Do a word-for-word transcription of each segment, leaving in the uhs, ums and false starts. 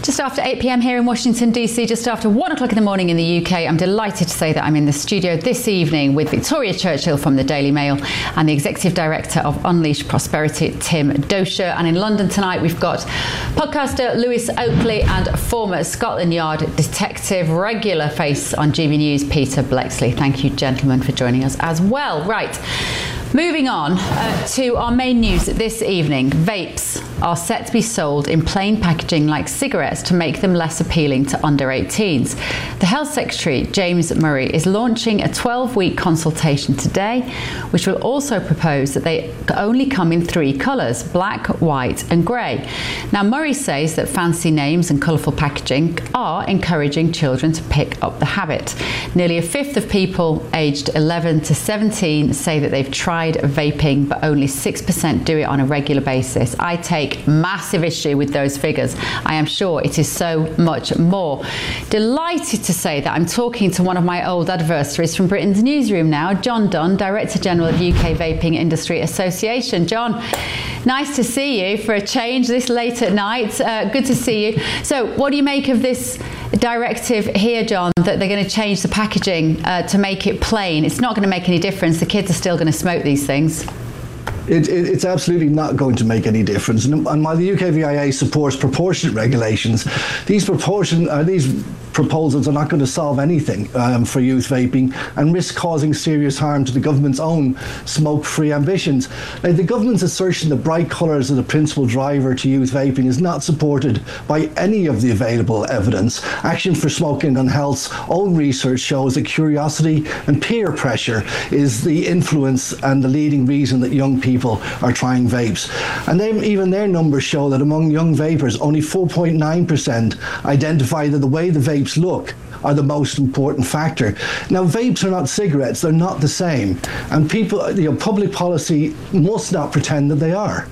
Just after eight p m here in Washington, D C, just after one o'clock in the morning in the U K, I'm delighted to say that I'm in the studio this evening with Victoria Churchill from the Daily Mail and the Executive Director of Unleash Prosperity, Tim Dosher. And in London tonight, we've got podcaster Lewis Oakley and former Scotland Yard detective, regular face on G B News, Peter Bleksley. Thank you, gentlemen, for joining us as well. Right. Moving on uh, to our main news this evening. Vapes are set to be sold in plain packaging like cigarettes to make them less appealing to under eighteens. The Health Secretary, James Murray, is launching a twelve-week consultation today, which will also propose that they only come in three colours, black, white and grey. Now, Murray says that fancy names and colourful packaging are encouraging children to pick up the habit. Nearly a fifth of people aged eleven to seventeen say that they've tried vaping, but only six percent do it on a regular basis. I take massive issue with those figures. I am sure it is so much more. Delighted to say that I'm talking to one of my old adversaries from Britain's newsroom now, John Dunn, Director General of U K Vaping Industry Association. John, nice to see you for a change this late at night. Uh, good to see you. So what do you make of this directive here, John, that they're going to change the packaging uh, to make it plain? It's not going to make any difference. The kids are still going to smoke these things. It, it, it's absolutely not going to make any difference. And, and while the U K V I A supports proportionate regulations, these proportion uh, these proposals are not going to solve anything um, for youth vaping and risk causing serious harm to the government's own smoke-free ambitions. Now, the government's assertion that bright colours are the principal driver to youth vaping is not supported by any of the available evidence. Action for Smoking on Health's own research shows that curiosity and peer pressure is the influence and the leading reason that young people are trying vapes. And then even their numbers show that among young vapers, only four point nine percent identify that the way the vape look are the most important factor. Now, vapes are not cigarettes, they're not the same, and people, you know, public policy must not pretend that they are.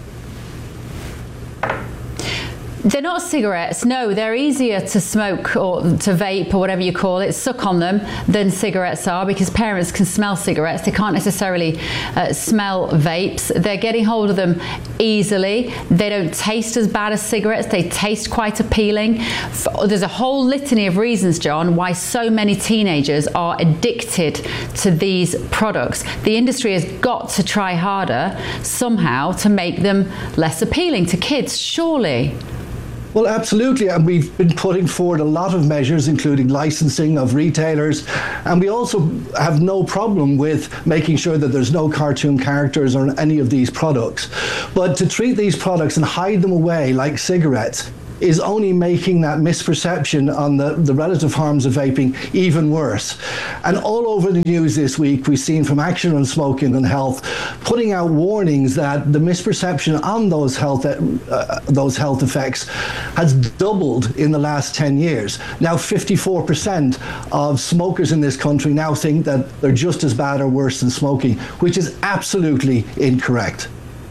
They're not cigarettes, no. They're easier to smoke or to vape or whatever you call it, suck on them, than cigarettes are, because parents can smell cigarettes. They can't necessarily uh, smell vapes. They're getting hold of them easily. They don't taste as bad as cigarettes. They taste quite appealing. There's a whole litany of reasons, John, why so many teenagers are addicted to these products. The industry has got to try harder somehow to make them less appealing to kids, surely. Well, absolutely, and we've been putting forward a lot of measures, including licensing of retailers, and we also have no problem with making sure that there's no cartoon characters on any of these products. But to treat these products and hide them away like cigarettes is only making that misperception on the, the relative harms of vaping even worse. And all over the news this week, we've seen from Action on Smoking and Health putting out warnings that the misperception on those health uh, those health effects has doubled in the last ten years. Now, fifty-four percent of smokers in this country now think that they're just as bad or worse than smoking, which is absolutely incorrect.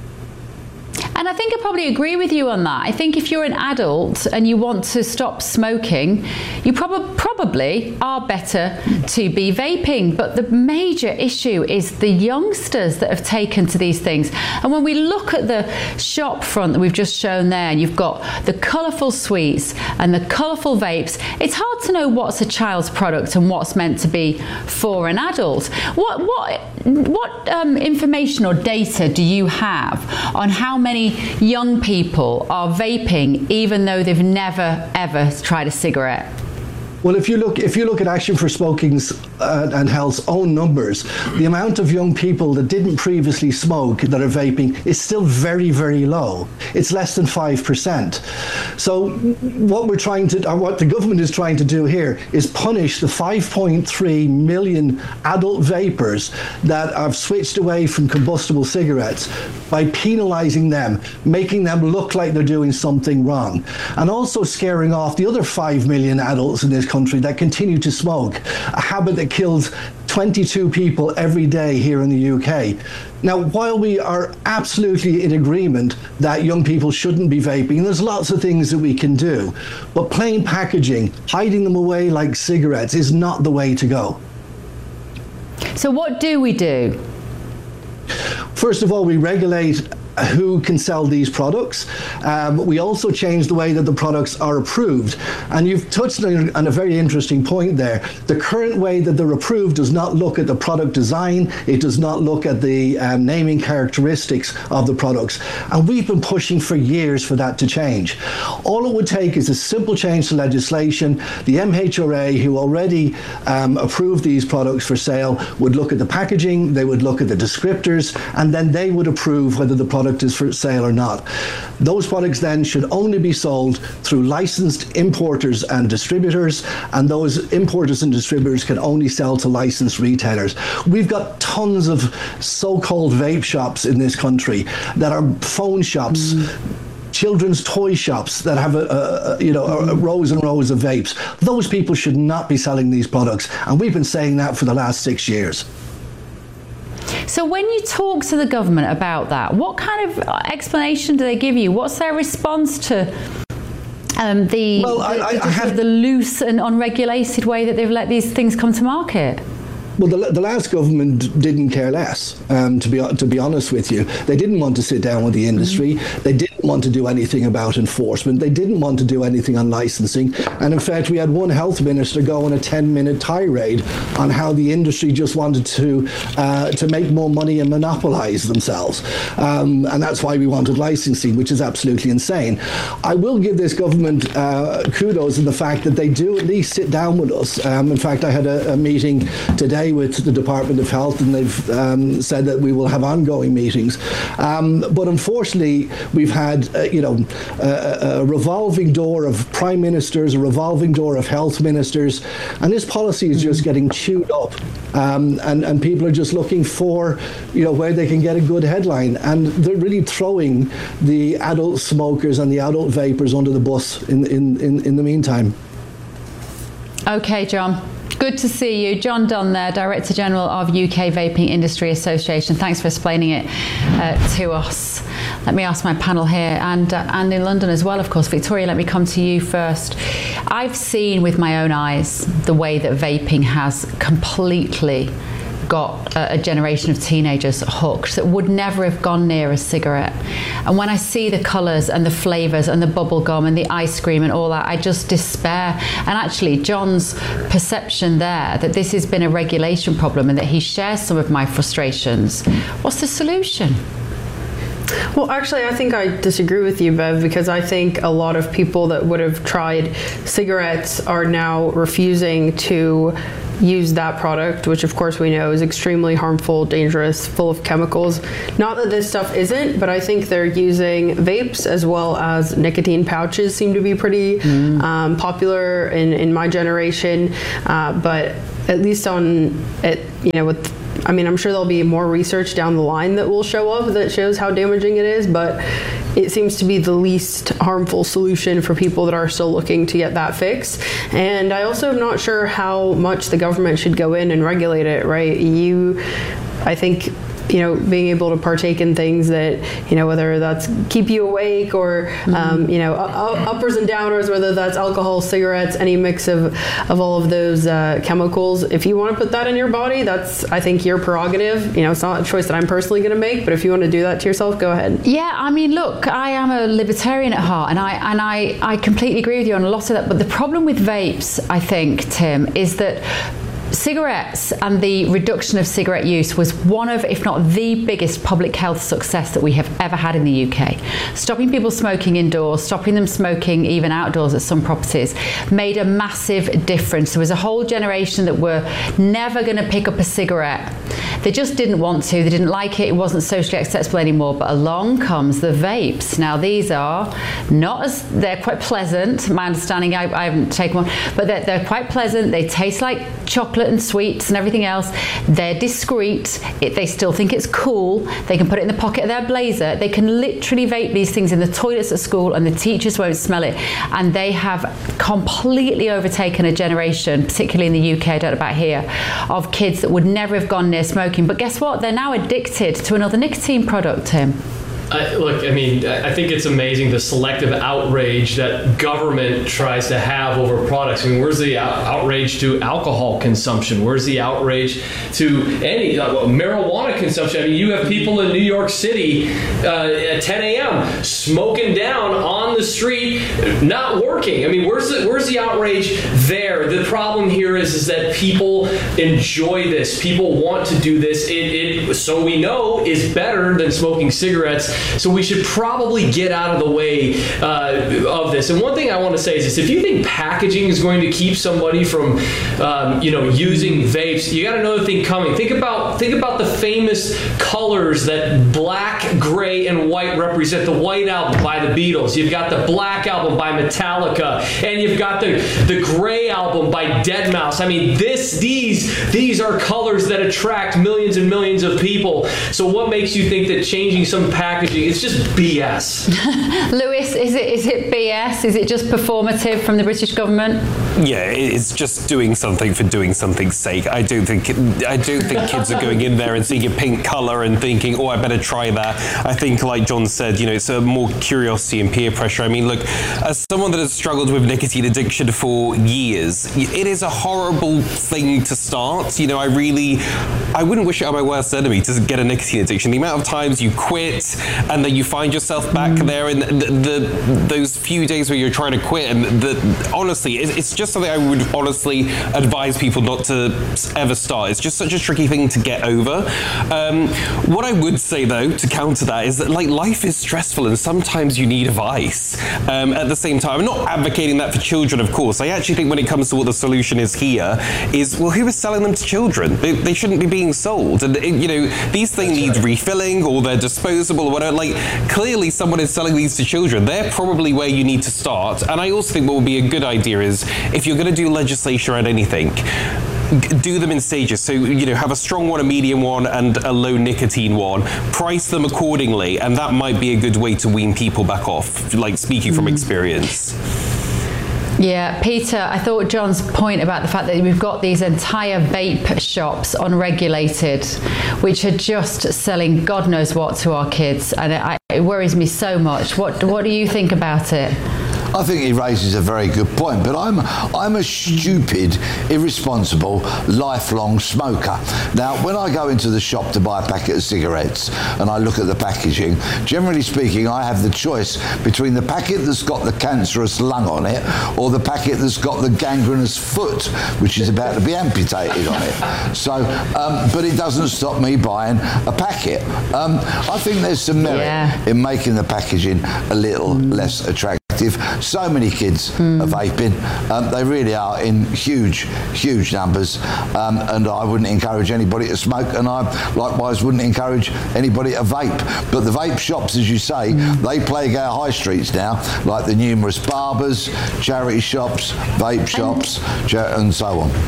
And I think I probably agree with you on that. I think if you're an adult and you want to stop smoking, you prob- probably are better to be vaping. But the major issue is the youngsters that have taken to these things. And when we look at the shop front that we've just shown there, and you've got the colourful sweets and the colourful vapes, it's hard to know what's a child's product and what's meant to be for an adult. What what what um, information or data do you have on how many young people are vaping even though they've never ever tried a cigarette? Well, if you look, if you look at Action for Smoking's uh, and Health's own numbers, the amount of young people that didn't previously smoke that are vaping is still very, very low. It's less than five percent. So what we're trying to, or what the government is trying to do here is punish the five point three million adult vapers that have switched away from combustible cigarettes by penalising them, making them look like they're doing something wrong, and also scaring off the other five million adults in this country that continue to smoke, a habit that kills twenty-two people every day here in the U K. Now, while we are absolutely in agreement that young people shouldn't be vaping, there's lots of things that we can do, but plain packaging, hiding them away like cigarettes, is not the way to go. So what do we do? First of all, we regulate who can sell these products. Um, we also changed the way that the products are approved. And you've touched on, on a very interesting point there. The current way that they're approved does not look at the product design. It does not look at the um, naming characteristics of the products. And we've been pushing for years for that to change. All it would take is a simple change to legislation. The M H R A, who already um, approved these products for sale, would look at the packaging, they would look at the descriptors, and then they would approve whether the product is for sale or not. Those products then should only be sold through licensed importers and distributors, and those importers and distributors can only sell to licensed retailers. We've got tons of so-called vape shops in this country that are phone shops, mm. children's toy shops that have a, a, a you know a, a rows and rows of vapes. Those people should not be selling these products, and we've been saying that for the last six years. So when you talk to the government about that, what kind of explanation do they give you? What's their response to um, the, well, the, I, I, the, I have, the loose and unregulated way that they've let these things come to market? Well, the, the last government didn't care less, um, to be to be honest with you. They didn't want to sit down with the industry. Mm-hmm. They didn't want to do anything about enforcement. They didn't want to do anything on licensing. And in fact, we had one health minister go on a ten-minute tirade on how the industry just wanted to uh, to make more money and monopolize themselves. Um, and that's why we wanted licensing, which is absolutely insane. I will give this government uh, kudos in the fact that they do at least sit down with us. Um, in fact, I had a, a meeting today with the Department of Health, and they've um, said that we will have ongoing meetings. Um, but unfortunately, we've had uh, you know a, a revolving door of prime ministers, a revolving door of health ministers, and this policy is just getting chewed up. Um, and and people are just looking for you know where they can get a good headline, and they're really throwing the adult smokers and the adult vapors under the bus in in in, in the meantime. Okay, John. Good to see you. John Dunn there, Director General of U K Vaping Industry Association. Thanks for explaining it uh, to us. Let me ask my panel here, and uh, and in London as well, of course. Victoria, let me come to you first. I've seen with my own eyes the way that vaping has completely got a, a generation of teenagers hooked that would never have gone near a cigarette. And when I see the colours and the flavours and the bubble gum and the ice cream and all that, I just despair. And actually, John's perception there that this has been a regulation problem and that he shares some of my frustrations. What's the solution? Well, actually, I think I disagree with you, Bev, because I think a lot of people that would have tried cigarettes are now refusing to use that product, which of course we know is extremely harmful, dangerous, full of chemicals. Not that this stuff isn't, but I think they're using vapes as well as nicotine pouches seem to be pretty mm. um, popular in, in my generation. Uh, but at least on it, you know, with I mean, I'm sure there'll be more research down the line that will show up that shows how damaging it is, but it seems to be the least harmful solution for people that are still looking to get that fix. And I also am not sure how much the government should go in and regulate it, right? You, I think, you know, being able to partake in things that, you know, whether that's keep you awake or, mm-hmm. um, you know, uppers and downers, whether that's alcohol, cigarettes, any mix of, of all of those uh, chemicals. If you want to put that in your body, that's, I think, your prerogative. You know, it's not a choice that I'm personally going to make, but if you want to do that to yourself, go ahead. Yeah, I mean, look, I am a libertarian at heart, and I and I, I completely agree with you on a lot of that. But the problem with vapes, I think, Tim, is that cigarettes and the reduction of cigarette use was one of, if not the biggest public health success that we have ever had in the U K. Stopping people smoking indoors, stopping them smoking even outdoors at some properties, made a massive difference. There was a whole generation that were never going to pick up a cigarette. They just didn't want to, they didn't like it, it wasn't socially acceptable anymore. But along comes the vapes. Now these are not as, they're quite pleasant, my understanding, I, I haven't taken one, but they're, they're quite pleasant, they taste like chocolate and sweets and everything else. They're discreet. It, they still think it's cool. They can put it in the pocket of their blazer. They can literally vape these things in the toilets at school and the teachers won't smell it. And they have completely overtaken a generation, particularly in the U K, I don't know about here, of kids that would never have gone near smoking. But guess what? They're now addicted to another nicotine product, Tim. I, look, I mean, I think it's amazing the selective outrage that government tries to have over products. I mean, where's the out- outrage to alcohol consumption? Where's the outrage to any uh, marijuana consumption? I mean, you have people in New York City uh, at ten a.m. smoking down on the street, not working. I mean, where's the, where's the outrage there? The problem here is, is that people enjoy this. People want to do this. It, it, so we know is better than smoking cigarettes. So we should probably get out of the way uh, of this. And one thing I want to say is this: if you think packaging is going to keep somebody from, um, you know, using vapes, you got another thing coming. Think about think about the famous colors that black, gray, and white represent. The White Album by the Beatles. You've got the Black Album by Metallica, and you've got the the Gray Album by deadmau five. I mean, this these these are colors that attract millions and millions of people. So what makes you think that changing some packaging? It's just B S. Lewis, is it is it B S? Is it just performative from the British government? Yeah, it's just doing something for doing something's sake. I don't think I don't think kids are going in there and seeing a pink colour and thinking, oh, I better try that. I think, like John said, you know, it's a more curiosity and peer pressure. I mean, look, as someone that has struggled with nicotine addiction for years, it is a horrible thing to start. You know, I really, I wouldn't wish it on my worst enemy to get a nicotine addiction. The amount of times you quit and then you find yourself back mm. there in the, the, those few days where you're trying to quit, and the, honestly, it, it's just something I would honestly advise people not to ever start. It's just such a tricky thing to get over. Um, what I would say, though, to counter that is that, like, life is stressful and sometimes you need advice. Um, at the same time, I'm not advocating that for children, of course. I actually think when it comes to what the solution is here is, well, who is selling them to children? They, they shouldn't be being sold. And, you know, these things need right. refilling, or they're disposable or whatever. Like, clearly someone is selling these to children. They're probably where you need to start. And I also think what would be a good idea is, if you're going to do legislation around anything, do them in stages. So, you know, have a strong one, a medium one, and a low nicotine one. Price them accordingly, and that might be a good way to wean people back off, like speaking from experience. Yeah, Peter, I thought John's point about the fact that we've got these entire vape shops unregulated, which are just selling God knows what to our kids, and it, it worries me so much. What What do you think about it? I think he raises a very good point, but I'm I'm a stupid, irresponsible, lifelong smoker. Now, when I go into the shop to buy a packet of cigarettes and I look at the packaging, generally speaking, I have the choice between the packet that's got the cancerous lung on it or the packet that's got the gangrenous foot, which is about to be amputated on it. So, um, but it doesn't stop me buying a packet. Um, I think there's some merit yeah. in making the packaging a little mm. less attractive. So many kids mm. are vaping. Um, they really are in huge, huge numbers. Um, and I wouldn't encourage anybody to smoke, and I likewise wouldn't encourage anybody to vape. But the vape shops, as you say, mm. they plague our high streets now, like the numerous barbers, charity shops, vape shops, and, and so on.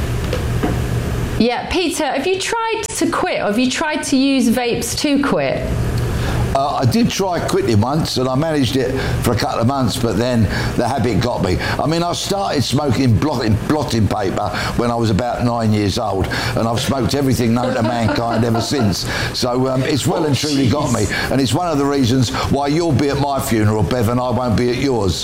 Yeah, Peter, have you tried to quit, or have you tried to use vapes to quit? Uh, I did try quitting once, and I managed it for a couple of months, but then the habit got me. I mean, I started smoking blotting, blotting paper when I was about nine years old, and I've smoked everything known to mankind ever since. So um, it's well and truly got me, and it's one of the reasons why you'll be at my funeral, Bev, and I won't be at yours.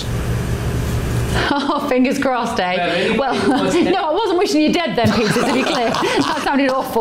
Oh, fingers crossed, eh? Well, no, I wasn't wishing you dead then, Peter, to be clear. That sounded awful.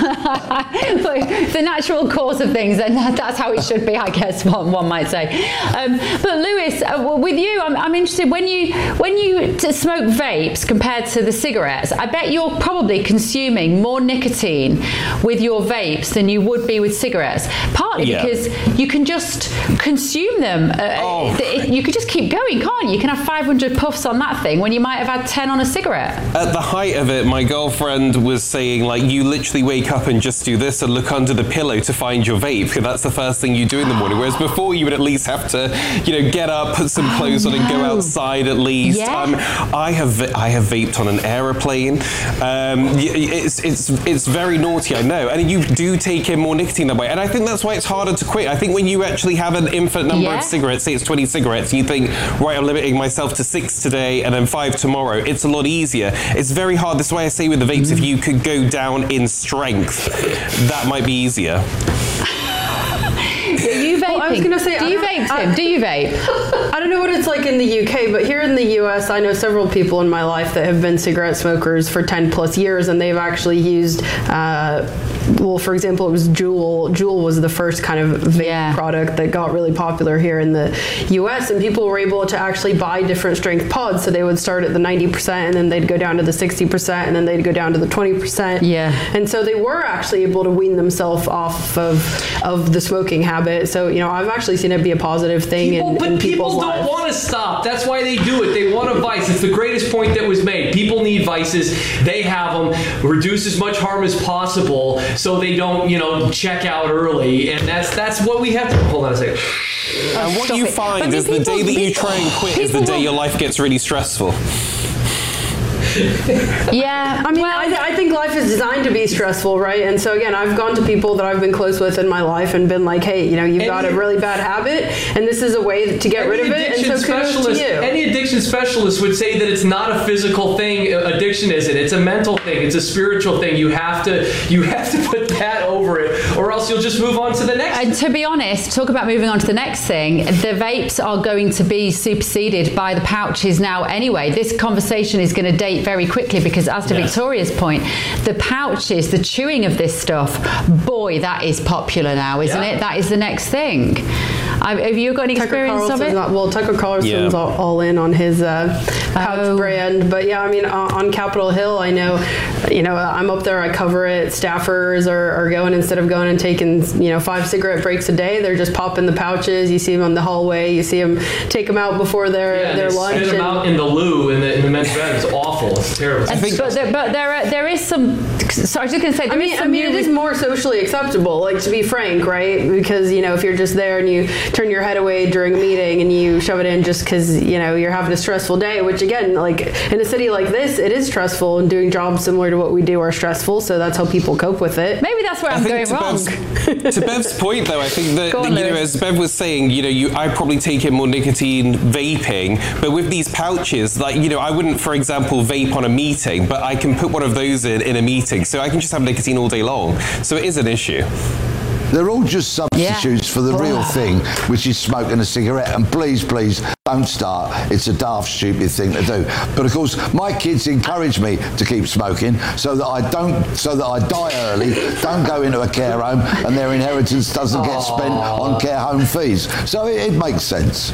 But the natural course of things, and that's how it should be, I guess, one, one might say. Um, but Lewis, uh, with you, I'm, I'm interested, when you when you t- smoke vapes compared to the cigarettes, I bet you're probably consuming more nicotine with your vapes than you would be with cigarettes, partly yeah. because you can just consume them. Uh, oh. it, you could just keep going, can't you? You can have five hundred puffs on that thing when you might have had ten on a cigarette. At the height of it, my girlfriend was saying, like, you literally wake up and just do this and look under the pillow to find your vape, because that's the first thing you do in the morning. Whereas before, you would at least have to, you know, get up, put some clothes oh, on, and go outside at least. Yeah. Um, I have I have vaped on an aeroplane. Um, it's it's it's very naughty, I know, and you do take in more nicotine that way. And I think that's why it's harder to quit. I think when you actually have an infinite number yeah. of cigarettes, say it's twenty cigarettes, and you think, right, I'm limiting myself to six today and then five tomorrow, it's a lot easier. It's very hard. This is why I say with the vapes, mm. if you could go down in strength, that might be easier. You vape Well, I was gonna say, do I you don't- vape, Tim? I- do you vape? I don't know what it's like in the U K, but here in the U S, I know several people in my life that have been cigarette smokers for ten plus years, and they've actually used, uh, well, for example, it was Juul. Juul was the first kind of vape Yeah. product that got really popular here in the U S, and people were able to actually buy different strength pods. So they would start at the ninety percent, and then they'd go down to the sixty percent, and then they'd go down to the twenty percent. Yeah. And so they were actually able to wean themselves off of of the smoking habit. So, you know, I've actually seen it be a positive thing People, in, but in people people's don't lives. want to stop. That's why they do it. They want a vice. It's the greatest point that was made. People need vices. They have them. Reduce as much harm as possible so they don't, you know, check out early. And that's that's what we have to. Hold on a second. And what Stop you it. find But is the people- day that you people- try and quit is the people day will- your life gets really stressful. Yeah. I mean, well, I, th- I think life is designed to be stressful, right? And so again, I've gone to people that I've been close with in my life and been like, hey, you know, you've Any- got a really bad habit, and this is a way to get rid of it. And so kudos to specialist, you. any addiction specialist would say that it's not a physical thing. Addiction isn't. It's a mental thing. It's a spiritual thing. You have to you have to put that over it, or else you'll just move on to the next. And to be honest, talk about moving on to the next thing, the vapes are going to be superseded by the pouches now anyway. This conversation is going to date very quickly because, as to Yes. Victoria's point, the pouches, the chewing of this stuff, boy, that is popular now, isn't Yeah. it? That is the next thing. I, have you got any Tucker experience of Carlson's it? not, well, Tucker Carlson's Yeah. all, all in on his uh, pouch Oh. brand, but yeah, I mean, on, on Capitol Hill, I know, you know, I'm up there, I cover it. Staffers are, are going, instead of going and taking, you know, five cigarette breaks a day, they're just popping the pouches. You see them on the hallway. You see them take them out before their Yeah, their they lunch. spit them and- out in the loo in the, in the men's bathroom. It's awful. It's terrible. And- but there, but there, are, there is some. So I was just going to say, there I mean, is I some mean, it new- is more socially acceptable, like, to be frank, right? Because, you know, if you're just there and you turn your head away during a meeting and you shove it in just because, you know, you're having a stressful day, which again, like in a city like this, it is stressful, and doing jobs similar to what we do are stressful. So that's how people cope with it. Maybe that's where I I'm think going to wrong. Bev's, to Bev's point, though, I think that, Go on, that, you know, Lewis. as Bev was saying, you know, you I probably take in more nicotine vaping, but with these pouches, like, you know, I wouldn't, for example, vape on a meeting, but I can put one of those in in a meeting, so I can just have nicotine all day long. So it is an issue. They're all just substitutes Yeah. for the real thing, which is smoking a cigarette. And please, please, don't start. It's a daft, stupid thing to do. But of course, my kids encourage me to keep smoking so that I don't, so that I die early, don't go into a care home, and their inheritance doesn't get spent on care home fees. So it, it makes sense.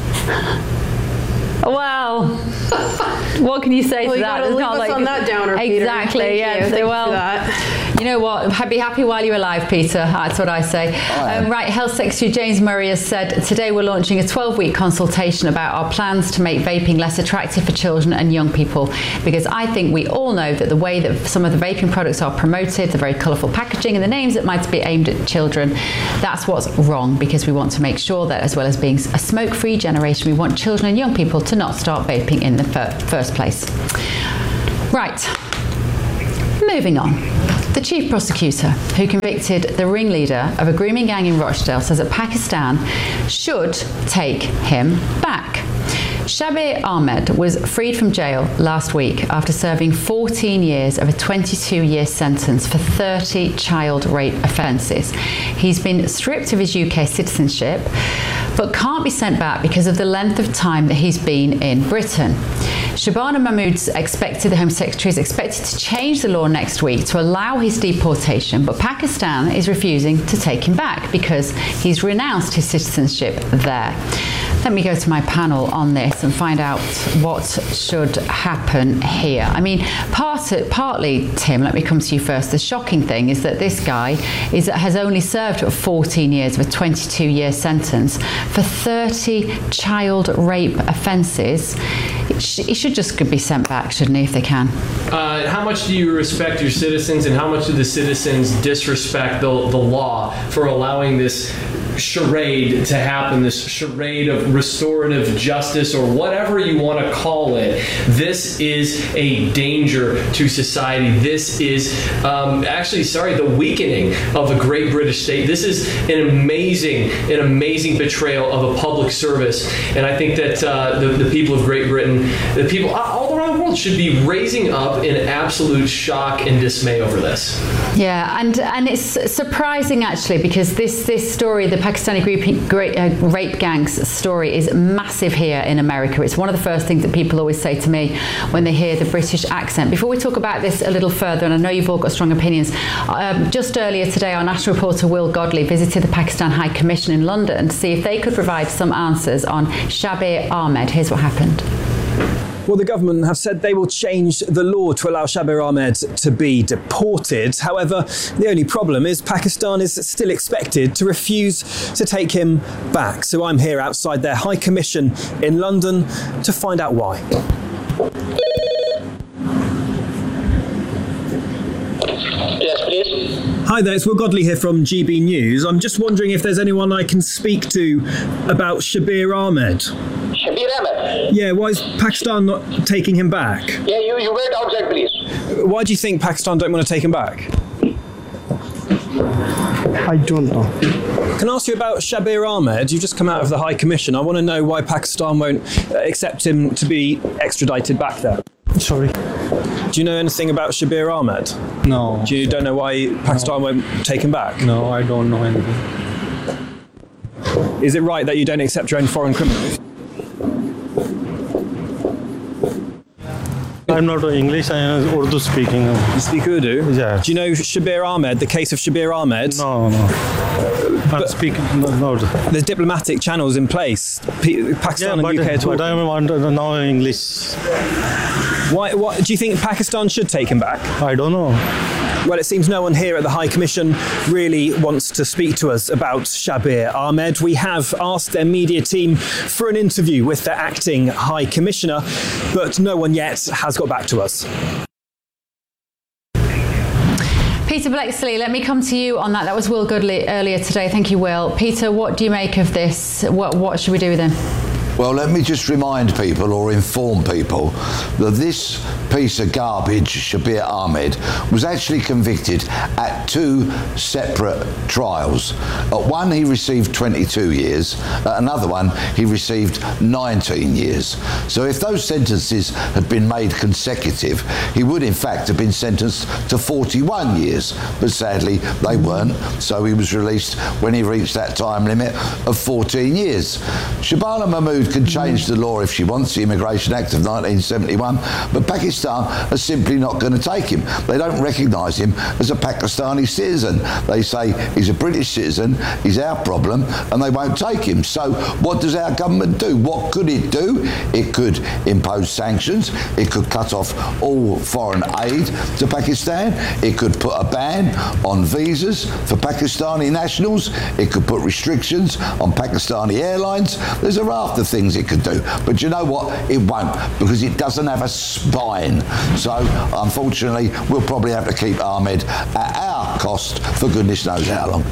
Well, what can you say Well, to you that? gotta It's leave not us on that downer, Peter. Exactly. Thank yeah. you. So, Thank you well, for that. you know what? Be happy while you're alive, Peter. That's what I say. am. Um, right. Health Secretary James Murray has said today we're launching a twelve-week consultation about our plans to make vaping less attractive for children and young people, because I think we all know that the way that some of the vaping products are promoted, the very colourful packaging and the names that might be aimed at children, that's what's wrong, because we want to make sure that, as well as being a smoke-free generation, we want children and young people to not start vaping in the fir- first place. Right. Moving on. The chief prosecutor, who convicted the ringleader of a grooming gang in Rochdale, says that Pakistan should take him back. Shabir Ahmed was freed from jail last week after serving fourteen years of a twenty-two year sentence for thirty child rape offences. He's been stripped of his U K citizenship, but can't be sent back because of the length of time that he's been in Britain. Shabana Mahmood's expected, the Home Secretary is expected to change the law next week to allow his deportation, but Pakistan is refusing to take him back because he's renounced his citizenship there. Let me go to my panel on this and find out what should happen here. I mean, part, partly, Tim, let me come to you first. The shocking thing is that this guy is, has only served fourteen years of a twenty-two year sentence for thirty child rape offences. He should just be sent back, shouldn't he, if they can? Uh, how much do you respect your citizens, and how much do the citizens disrespect the, the law for allowing this charade to happen, this charade of restorative justice, or whatever you want to call it? This is a danger to society. This is um, actually, sorry, the weakening of the great British state. This is an amazing, an amazing betrayal of a public service, and I think that uh, the, the people of Great Britain the people all around the world should be raising up in absolute shock and dismay over this. Yeah, and and it's surprising actually, because this this story, the Pakistani rape, uh, rape gangs story, is massive here in America. It's one of the first things that people always say to me when they hear the British accent. Before we talk about this a little further, and I know you've all got strong opinions, um, just earlier today our national reporter Will Godley visited the Pakistan High Commission in London to see if they could provide some answers on Shabir Ahmed. Here's what happened. Well, the government have said they will change the law to allow Shabir Ahmed to be deported. However, the only problem is Pakistan is still expected to refuse to take him back. So I'm here outside their High Commission in London to find out why. Yes, please. Hi there, it's Will Godley here from G B News. I'm just wondering if there's anyone I can speak to about Shabir Ahmed. Shabir Ahmed? Yeah, why is Pakistan not taking him back? Yeah, you, you wait outside, please. Why do you think Pakistan don't want to take him back? I don't know. Can I ask you about Shabir Ahmed? You've just come out of the High Commission. I want to know why Pakistan won't accept him to be extradited back there. Sorry. Do you know anything about Shabir Ahmed? No. Do you don't know why Pakistan no. won't take him back? No, I don't know anything. Is it right that you don't accept your own foreign criminals? I'm not English, I am Urdu speaking. You speak Urdu? Yeah. Do you know Shabir Ahmed, the case of Shabir Ahmed? No, no. I'm speaking no, no. There's diplomatic channels in place. P- Pakistan yeah, and but, U K are talking. but I am now English. Why, why, do you think Pakistan should take him back? I don't know. Well, it seems no one here at the High Commission really wants to speak to us about Shabir Ahmed. We have asked their media team for an interview with their acting High Commissioner, but no one yet has got back to us. Peter Bleksley, let me come to you on that. That was Will Godley earlier today. Thank you, Will. Peter, what do you make of this? What, what should we do with him? Well, let me just remind people or inform people that this piece of garbage, Shabir Ahmed, was actually convicted at two separate trials. At one, he received twenty-two years. At another one, he received nineteen years. So if those sentences had been made consecutive, he would in fact have been sentenced to forty-one years. But sadly, they weren't. So he was released when he reached that time limit of fourteen years. Shabana Mahmood can change the law if she wants, the Immigration Act of nineteen seventy-one, but Pakistan are simply not going to take him. They don't recognise him as a Pakistani citizen. They say he's a British citizen, he's our problem, and they won't take him. So what does our government do? What could it do? It could impose sanctions, it could cut off all foreign aid to Pakistan, it could put a ban on visas for Pakistani nationals, it could put restrictions on Pakistani airlines. There's a raft of things it could do, but you know what? It won't, because it doesn't have a spine. So unfortunately, we'll probably have to keep Ahmed at our cost for goodness knows how long.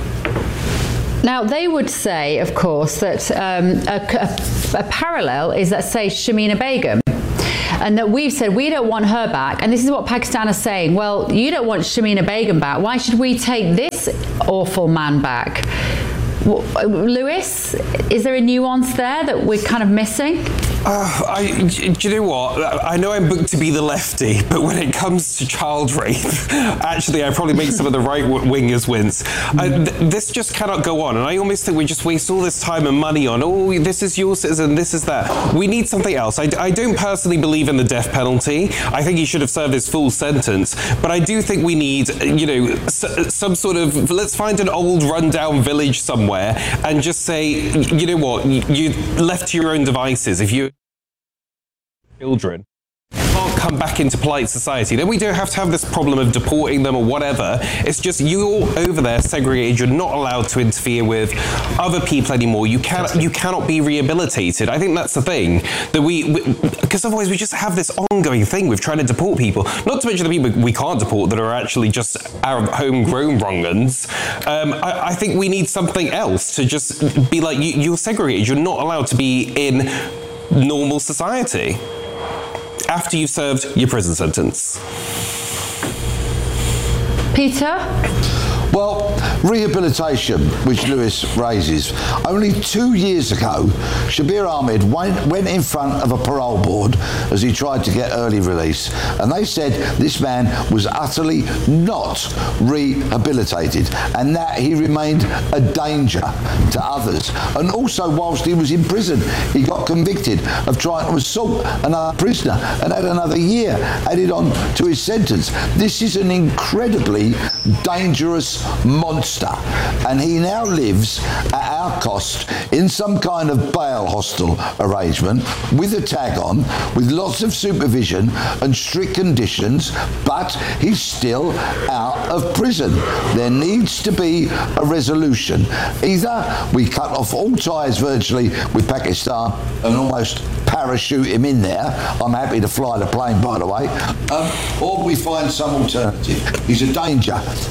Now, they would say, of course, that um, a, a, a parallel is that, say, Shamina Begum, and that we've said we don't want her back, and this is what Pakistan are saying. Well, you don't want Shamina Begum back. Why should we take this awful man back? Lewis, is there a nuance there that we're kind of missing? Uh, I, do you know what? I know I'm booked to be the lefty, but when it comes to child rape, actually, I probably make some of the right wingers wince. I, th- this just cannot go on, and I almost think we just waste all this time and money on, oh, this is your citizen, this is that. We need something else. I, I don't personally believe in the death penalty. I think he should have served his full sentence, but I do think we need, you know, s- some sort of, let's find an old rundown village somewhere and just say, you know what, you left to your own devices. If you children can't come back into polite society, then we don't have to have this problem of deporting them or whatever. It's just you're over there segregated. You're not allowed to interfere with other people anymore. You cannot you cannot be rehabilitated. I think that's the thing that we, because otherwise we just have this ongoing thing with trying to deport people. Not to mention the people we can't deport that are actually just our homegrown wrong-uns. Um, I, I think we need something else to just be like, you, you're segregated. You're not allowed to be in normal society after you've served your prison sentence. Peter? Well, Rehabilitation, which Lewis raises. Only two years ago, Shabir Ahmed went, went in front of a parole board as he tried to get early release, and they said this man was utterly not rehabilitated and that he remained a danger to others. And also, whilst he was in prison, he got convicted of trying to assault another prisoner and had another year added on to his sentence. This is an incredibly dangerous monster, and he now lives at our cost in some kind of bail hostel arrangement with a tag on, with lots of supervision and strict conditions, but he's still out of prison. There needs to be a resolution. Either we cut off all ties virtually with Pakistan and almost parachute him in there. I'm happy to fly the plane, by the way. Um, or we find some alternative. He's a danger.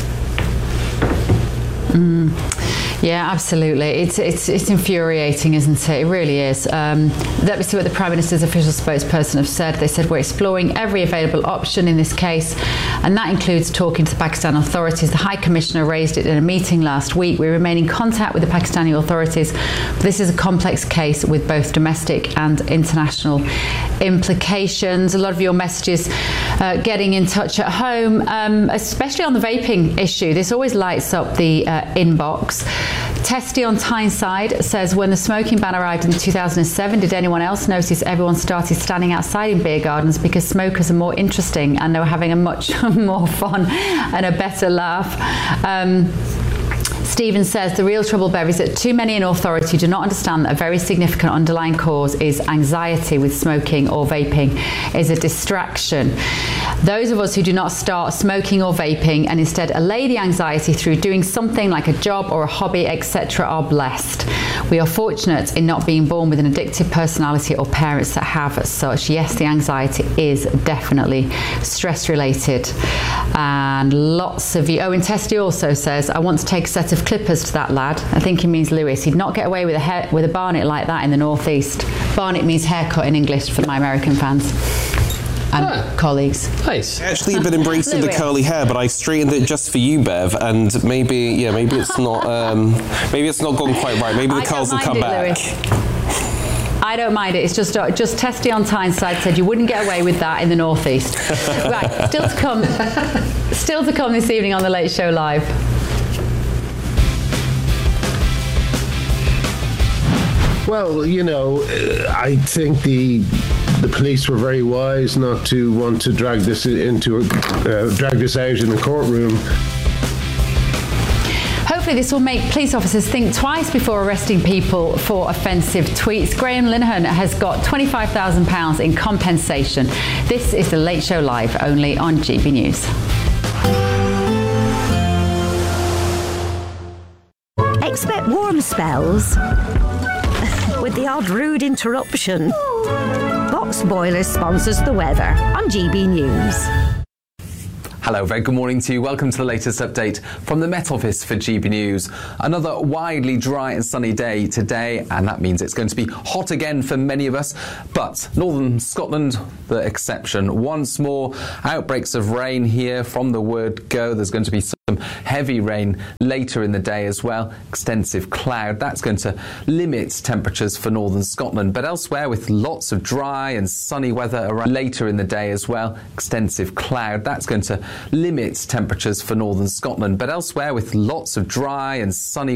Mm. Yeah, absolutely. It's it's it's infuriating, isn't it? It really is. Um, let me see what the Prime Minister's official spokesperson have said. They said, we're exploring every available option in this case, and that includes talking to the Pakistan authorities. The High Commissioner raised it in a meeting last week. We remain in contact with the Pakistani authorities. This is a complex case with both domestic and international implications. A lot of your messages uh, getting in touch at home, um, especially on the vaping issue. This always lights up the uh, inbox. Testy on Tyneside says, when the smoking ban arrived in two thousand seven, did anyone else notice everyone started standing outside in beer gardens because smokers are more interesting and they were having a much more fun and a better laugh? Um, Stephen says, the real trouble, Bev, is that too many in authority do not understand that a very significant underlying cause is anxiety with smoking or vaping is a distraction. Those of us who do not start smoking or vaping and instead allay the anxiety through doing something like a job or a hobby, et cetera, are blessed. We are fortunate in not being born with an addictive personality or parents that have as such. Yes, the anxiety is definitely stress-related. And lots of you... Oh, and Testy also says, I want to take a set of clippers to that lad. I think he means Lewis. He'd not get away with a hair, with a barnet like that in the northeast. Barnet means haircut in English for my American fans and ah, colleagues. Nice. I actually been embracing the curly hair, but I straightened it just for you, Bev, and maybe yeah, maybe it's not um, maybe it's not gone quite right. Maybe the curls will come it, back. Lewis. I don't mind it. It's just uh, just Testy on Tyneside said you wouldn't get away with that in the northeast. Right, still to come. Still to come this evening on the Late Show Live. Well, you know, I think the the police were very wise not to want to drag this into a, uh, drag this out in the courtroom. Hopefully this will make police officers think twice before arresting people for offensive tweets. Graham Linehan has got twenty-five thousand pounds in compensation. This is the Late Show Live, only on G B News. Expect warm spells with the odd rude interruption. Box Boilers sponsors the weather on G B News. Hello, very good morning to you. Welcome to the latest update from the Met Office for G B News. Another widely dry and sunny day today, and that means it's going to be hot again for many of us. But Northern Scotland, the exception. Once more, outbreaks of rain here from the word go. There's going to be some heavy rain later in the day as well. Extensive cloud. That's going to limit temperatures for Northern Scotland. But elsewhere, with lots of dry and sunny weather around later in the day as well. Extensive cloud. That's going to limit temperatures for Northern Scotland. But elsewhere, with lots of dry and sunny